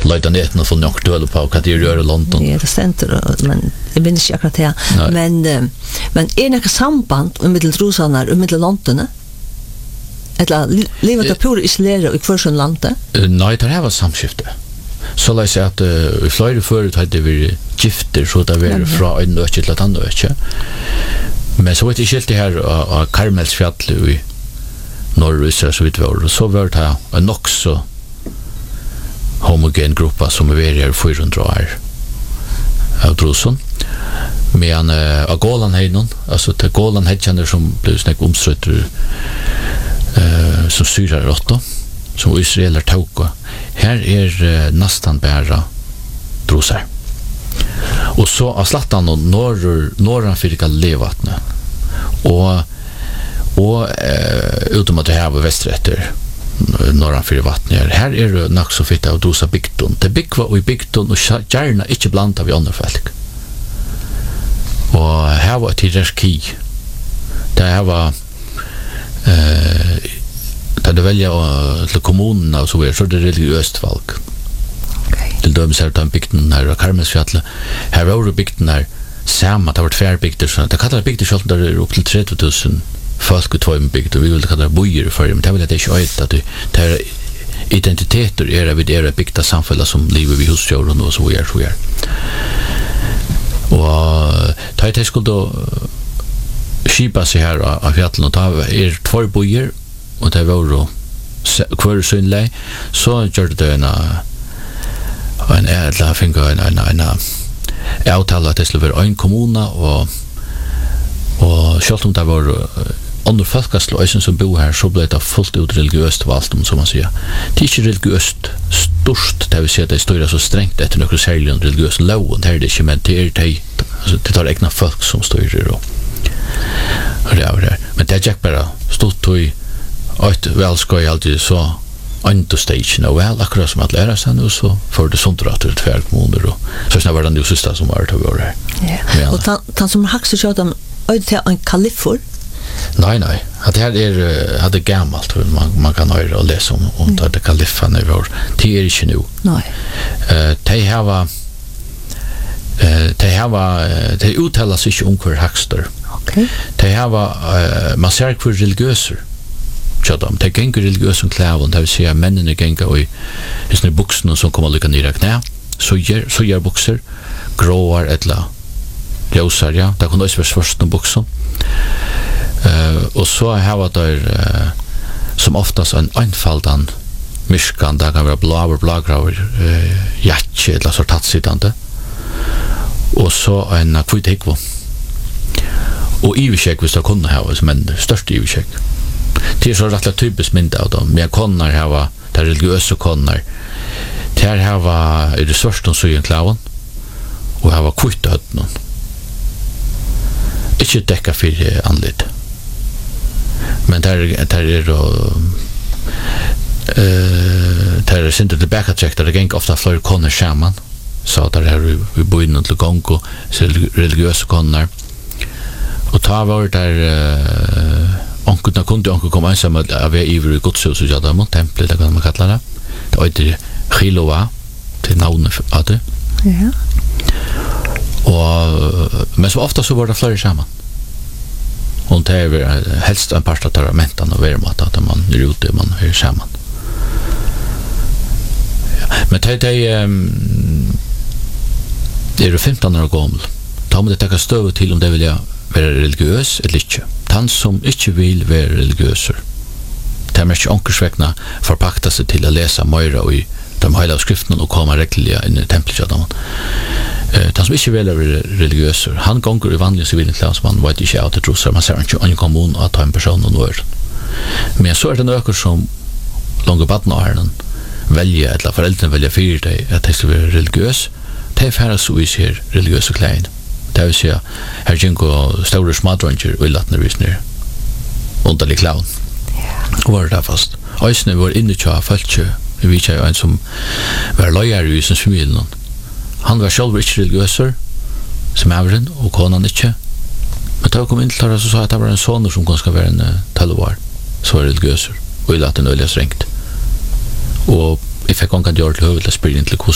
Löjda näten och få något död på vad det gör i London. Ja, det stämmer, men det minns jag akkurat det. Men är det samband med trosarna och med London? Eller lever det pur isolerat i kvarsen landet? Nej, det här var samskifte. Så lär sig att i flera förut hade vi gifter så det var från en öke till ett annat öke. Men så var det skilt det här av Karmelsfjall i norr så vitt var. Så var det en också homogen gruppa som är här 400 år av Drosen. Men av Golanhejnen, alltså till Golanhejnen som blev snäck omstrött som syrar åtta, som israeler tauka. Här nästan bara drosar. Och så av slattan och norran för Levatne. Och utom att det här var västrätter norran för vattnet. Här är det nog så fitt av drosa bygton. Det bygg var i bygton och gärna inte blanda vi andra folk. Och här var ett hierarki. Det här var där det välja till kommunerna och så är det religiöst folk. Till dömes här utan bygden här och Karmelsfjall. Här var bygden här samma, det var färbygder så det kallar bygder själv där är upp till 30 000 folk och två bygder. Vi vill kalla det bojer för men det vill jag inte öta att det är identiteter är vid era bygda samhälle som lever vid husdjuren och så är. Och det skulle då skipa sig här av fjällen och ta två bojer och det var då kvar synlig så gör det en ädla finka en avtale att det skulle vara en kommuna och själv om det var under folkastlöjsen som bor här så blev det fullt ut religiöst valt som man säger. Det är inte religiöst störst, det vill säga att det står så strängt efter några särliga religiösa lov det är det inte, men det tar egna folk som står i det. Men det är bara stort och ett välskoj alltid så understation och väl akkurat som att lära sig nu så för det sånt rätt ut för månader och så snart var det nu sista som var det var. Ja. Och han som hackar så att de öde en kalifor. Nej. Att det här hade gammalt man kan höra och läsa om det kalifan i vår. Det är inte nu. Nej. Det uttalar sig om hur hackster. Okej. Det här var man ser hur religiöser. Det gänger religiösa kläven, det vill säga männen gänger i såna buxorna som kommer lycka ner knä. Så gör buxor gråar eller ljósar, ja. Det kan också vara svörst om buxor. Och så har det som oftast en enfaldan myrskan, det kan vara blågrauer jatje eller så tattsittande. Och så en kvittekvo. Och iverkäck hvis det kunne ha, men störst iverkäck. Det är så rätt typiskt mynd av dem. Men konar här det religiösa konar. Det här var det svörsta sygen klaven. Och här var kvittötten. Inte täcka för anled. Men där är då där är inte tillbaka check där det gäng ofta fler konar samman. Så där är vi börjar till Kongo religiösa konar. Och ta var där onkel kunde komma ensam av iver i Gudshuset och jada mot templet där kan man kalla det. Det heter Chiloa till namnet av det. Ja. Och men så ofta så var det fler samman. Och det är helst en par av mentan och värmat att man är ute man är samman. Ja. Men det är 15 år gammal. Ta med det ta stöv till om det vill jag vara religiös eller inte. Han som inte vill vara religiöser. Det är mycket onkersväckna förpakta sig till att läsa Möjra och i de hela skrifterna och komma räckliga in i templet. Han som inte vill vara religiöser, han gånger i vanliga civilinklär som man vet inte att det trosar. Man ser inte en kommun att ha en person och några. Men så är det några som långa badnaren väljer, eller föräldrarna väljer för dig att det ska vara religiös. Det är färre så vi ser religiösa kläder. Det vill säga, här gynko stora smadronger och illattna visner underlig clown. Och var det där fast. Ösne var inne tja följtje. Vi vet ju en som var lojare i sin familjen. Han var själv inte religiöser som ävren och konan inte. Men då kom in till det så sa att det var en son som ganska var en 12 år så var religiöser och illattna öliga strängt. Och jag fick gången göra till huvudet och spyrde inte